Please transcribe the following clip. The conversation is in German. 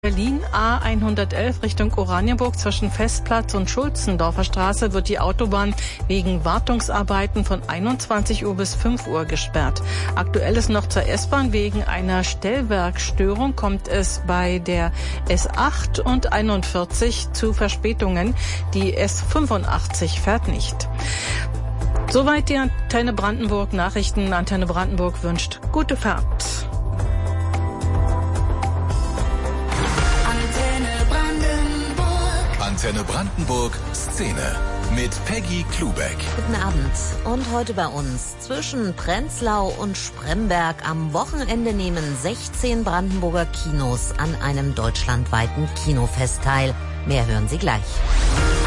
Berlin A111 Richtung Oranienburg zwischen Festplatz und Schulzendorfer Straße wird die Autobahn wegen Wartungsarbeiten von 21 Uhr bis 5 Uhr gesperrt. Aktuell ist noch zur S-Bahn. Wegen einer Stellwerkstörung kommt es bei der S8 und 41 zu Verspätungen. Die S85 fährt nicht. Soweit die Antenne Brandenburg Nachrichten. Antenne Brandenburg wünscht gute Fahrt. Antenne Brandenburg Szene mit Peggy Klubeck. Guten Abend. Und heute bei uns zwischen Prenzlau und Spremberg am Wochenende nehmen 16 Brandenburger Kinos an einem deutschlandweiten Kinofest teil. Mehr hören Sie gleich.